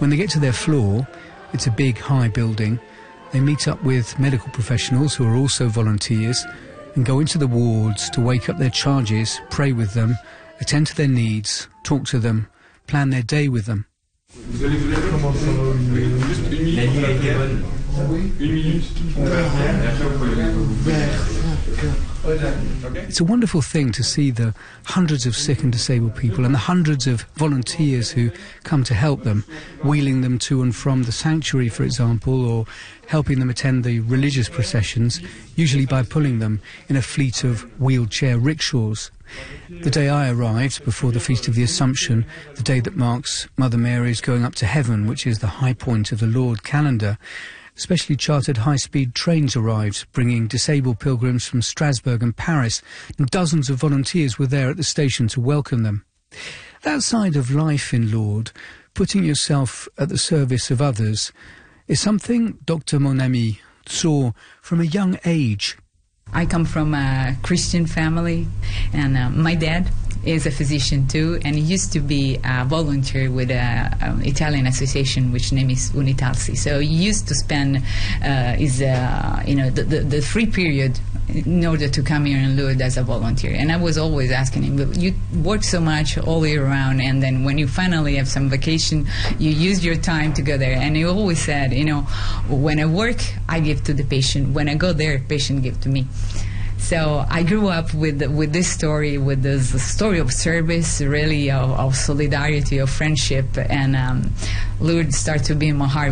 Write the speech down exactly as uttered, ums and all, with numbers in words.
When they get to their floor, it's a big, high building. They meet up with medical professionals who are also volunteers and go into the wards to wake up their charges, pray with them, attend to their needs, talk to them, plan their day with them. It's a wonderful thing to see the hundreds of sick and disabled people and the hundreds of volunteers who come to help them, wheeling them to and from the sanctuary, for example, or helping them attend the religious processions, usually by pulling them in a fleet of wheelchair rickshaws. The day I arrived, before the Feast of the Assumption, the day that marks Mother Mary's going up to heaven, which is the high point of the Lourdes calendar, specially chartered high-speed trains arrived, bringing disabled pilgrims from Strasbourg and Paris, and dozens of volunteers were there at the station to welcome them. That side of life in Lourdes, putting yourself at the service of others, is something Doctor Monami saw from a young age. I come from a Christian family, and uh, my dad is a physician too, and he used to be a volunteer with an Italian association which name is Unitalsi. So he used to spend uh, his, uh, you know, the, the, the free period in order to come here in Lourdes as a volunteer. And I was always asking him, but you work so much all year round, and then when you finally have some vacation, you use your time to go there. And he always said, you know, when I work, I give to the patient. When I go there, patient give to me. So I grew up with with this story, with this story of service, really of, of solidarity, of friendship, and um, Lourdes started to be in my heart.